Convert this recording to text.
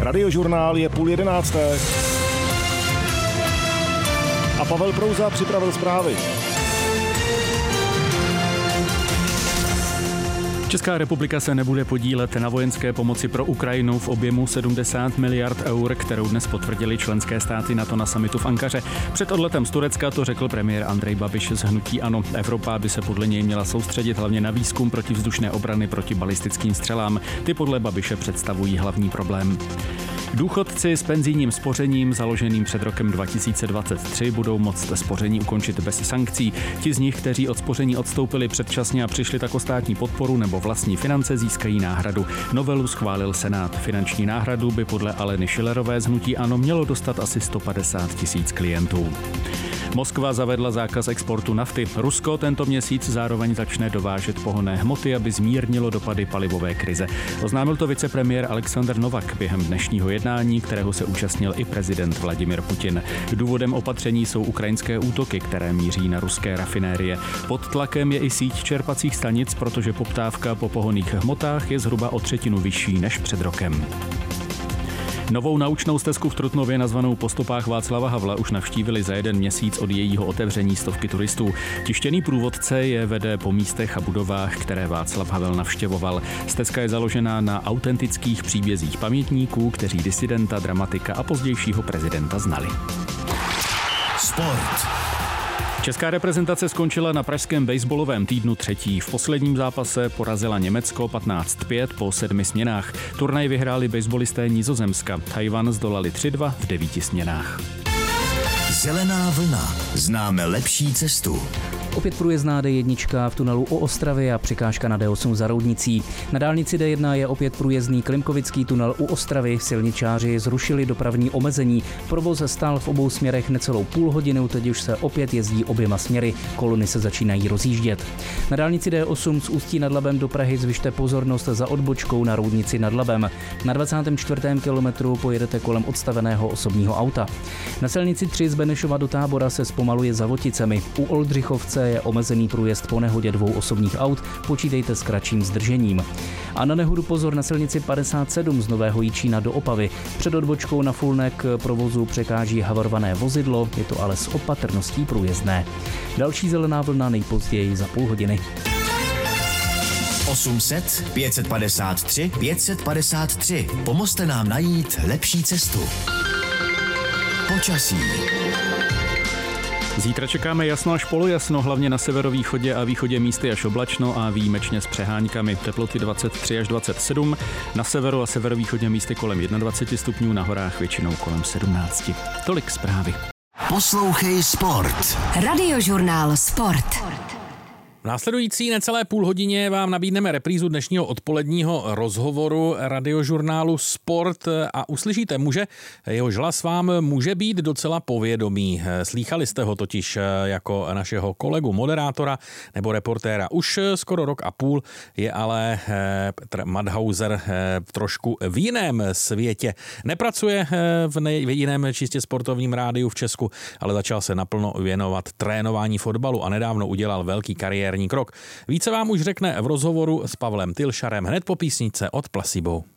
Radiožurnál je 10:30. A Pavel Prouza připravil zprávy. Česká republika se nebude podílet na vojenské pomoci pro Ukrajinu v objemu 70 miliard eur, kterou dnes potvrdili členské státy NATO na summitu v Ankaře. Před odletem z Turecka to řekl premiér Andrej Babiš z hnutí ANO. Evropa by se podle něj měla soustředit hlavně na výzkum protivzdušné obrany proti balistickým střelám. Ty podle Babiše představují hlavní problém. Důchodci s penzijním spořením založeným před rokem 2023 budou moct spoření ukončit bez sankcí. Ti z nich, kteří od spoření odstoupili předčasně a přišli tak o státní podporu nebo vlastní finance, získají náhradu. Novelu schválil Senát. Finanční náhradu by podle Aleny Schillerové z hnutí ANO mělo dostat asi 150 000 klientů. Moskva zavedla zákaz exportu nafty. Rusko tento měsíc zároveň začne dovážet pohonné hmoty, aby zmírnilo dopady palivové krize. Oznámil to vicepremiér Alexander Novak během dnešního jednání, kterého se účastnil i prezident Vladimir Putin. Důvodem opatření jsou ukrajinské útoky, které míří na ruské rafinérie. Pod tlakem je i síť čerpacích stanic, protože poptávka po pohonných hmotách je zhruba o 1/3 vyšší než před rokem. Novou naučnou stezku v Trutnově nazvanou Po stopách Václava Havla už navštívili za jeden měsíc od jejího otevření stovky turistů. Tištěný průvodce je vede po místech a budovách, které Václav Havel navštěvoval. Stezka je založená na autentických příbězích pamětníků, kteří disidenta, dramatika a pozdějšího prezidenta znali. Sport. Česká reprezentace skončila na pražském baseballovém týdnu třetí. V posledním zápase porazila Německo 15-5 po 7 směnách. Turnaj vyhráli baseballisté Nizozemska. Tchaj-wan zdolali 3-2 v 9 směnách. Zelená vlna. Známe lepší cestu. Opět průjezdná D1 v tunelu u Ostravy a překážka na D8 za Roudnicí. Na dálnici D1 je opět průjezdný Klimkovický tunel u Ostravy. Silničáři zrušili dopravní omezení. Provoz stál v obou směrech necelou půl hodinu, teď už se opět jezdí oběma směry. Kolony se začínají rozjíždět. Na dálnici D8 z Ústí nad Labem do Prahy zvyšte pozornost za odbočkou na Roudnici nad Labem. Na 24. kilometru pojedete kolem odstaveného osobního auta. Na silnici 3 z Benešova do Tábora se zpomaluje za Voticemi. U Oldřichovce je omezený průjezd po nehodě 2 osobních aut, počítejte s kratším zdržením. A na nehodu pozor na silnici 57 z Nového Jičína do Opavy. Před odbočkou na Fulnek provozu překáží havarované vozidlo, je to ale s opatrností průjezdné. Další zelená vlna nejpozději za půl hodiny. 800 553 553. Pomozte nám najít lepší cestu. Počasí. Zítra čekáme jasno až polojasno, hlavně na severovýchodě a východě místy až oblačno a výjimečně s přeháňkami. Teploty 23 až 27, na severu a severovýchodě místy kolem 21 stupňů, na horách většinou kolem 17. Tolik zprávy. Poslouchej Sport. Radiožurnál Sport. V následující necelé půl hodině vám nabídneme reprízu dnešního odpoledního rozhovoru Radiožurnálu Sport a uslyšíte muže, jehož hlas vám může být docela povědomý. Slýchali jste ho totiž jako našeho kolegu moderátora nebo reportéra. Už skoro rok a půl je ale Petr Madhauser trošku v jiném světě. Nepracuje v jiném čistě sportovním rádiu v Česku, ale začal se naplno věnovat trénování fotbalu a nedávno udělal velký kariérní krok. Více vám už řekne v rozhovoru s Pavlem Tylšarem hned po písničce od Placebo.